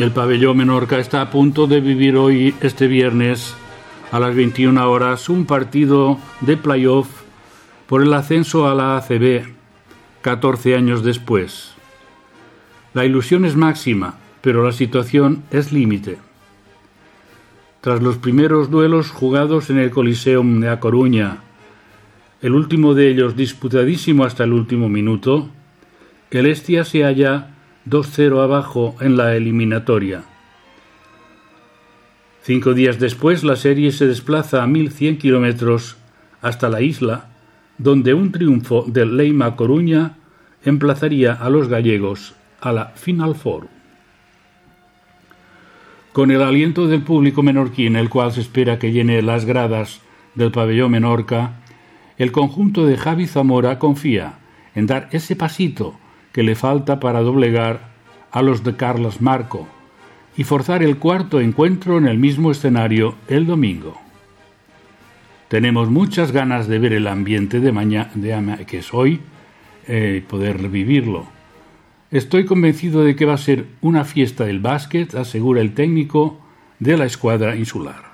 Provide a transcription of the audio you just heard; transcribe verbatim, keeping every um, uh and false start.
El Pabellón Menorca está a punto de vivir hoy, este viernes, a las veintiuna horas, un partido de playoff por el ascenso a la A C B, catorce años después. La ilusión es máxima, pero la situación es límite. Tras los primeros duelos jugados en el Coliseum de A Coruña, el último de ellos disputadísimo hasta el último minuto, el Hestia se halla dos cero abajo en la eliminatoria. Cinco días después, la serie se desplaza a mil cien kilómetros hasta la isla, donde un triunfo del Leima Coruña emplazaría a los gallegos a la Final Four. Con el aliento del público menorquín, el cual se espera que llene las gradas del Pabellón Menorca, el conjunto de Javi Zamora confía en dar ese pasito que le falta para doblegar a los de Carlos Marco y forzar el cuarto encuentro en el mismo escenario el domingo. Tenemos muchas ganas de ver el ambiente de mañana, de, que es hoy, eh, poder vivirlo. Estoy convencido de que va a ser una fiesta del básquet, asegura el técnico de la escuadra insular.